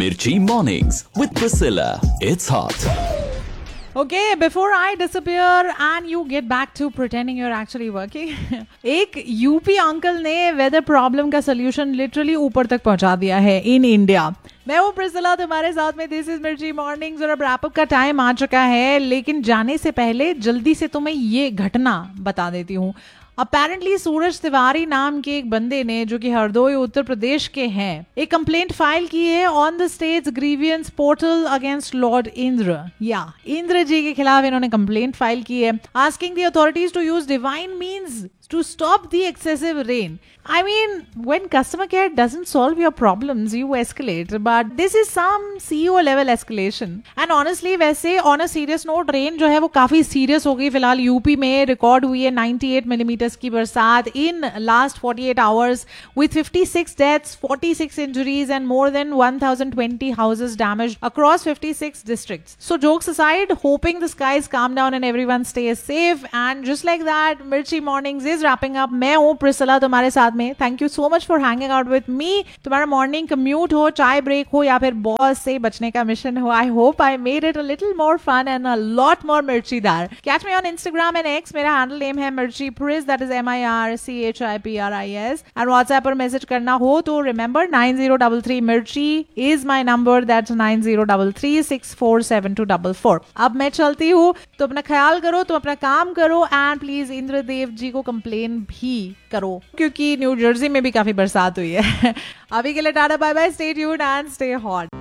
Mirchi Mornings with Priscilla. It's hot. Okay, before I disappear and you get back to pretending you're actually working, एक UP uncle ने weather problem का solution literally ऊपर तक पहुंचा दिया है in India. मैं वो प्रिसिला तुम्हारे साथ में, दिस इज मिर्ची मॉर्निंग्स और अब रैप अप का टाइम आ चुका है। लेकिन जाने से पहले जल्दी से तुम्हें ये घटना बता देती हूँ। अपेरेंटली सूरज तिवारी नाम के एक बंदे ने, जो कि हरदोई उत्तर प्रदेश के हैं, एक कंप्लेंट फाइल की है on the states grievance portal against Lord Indra. या इंद्र जी के खिलाफ इन्होंने कंप्लेंट फाइल की है, asking the authorities to use divine means to stop the excessive rain. I mean, when customer care doesn't solve your problems, you escalate. But this is some CEO level escalation. And honestly, वैसे on a serious note, rain जो है वो काफी serious हो गई। फिलहाल UP में record हुई है 98 मिलीमीटर्स की बरसात in last 48 hours with 56 deaths, 46 injuries and more than 1020 houses damaged across 56 districts. So jokes aside, hoping the skies calm down and everyone stays safe. And just like that, Mirchi Mornings is wrapping up. मैं हूँ Priscilla तुम्हारे साथ में। Thank you so much for hanging out with me. तुम्हारा morning commute हो, चाय break हो या फिर बॉस से बचने का मिशन हो, I hope I made it a little more fun and a lot more मिर्चीदार। Catch me on Instagram and x. मेरा हैंडल नेम है मिर्ची प्रिस, that is MIRCHIPRIS। And WhatsApp पर मैसेज करना हो तो रिमेंबर 9033 मिर्ची इज माई नंबर, दैट्स 9033647244। अब मैं चलती हूँ, तो अपना ख्याल करो, तो अपना काम करो एंड प्लीज इंद्रदेव जी को कंप्लेन भी करो, क्योंकि न्यू जर्सी में भी काफी बरसात हुई है। अभी के लिए Tata, bye bye, stay tuned and stay hot.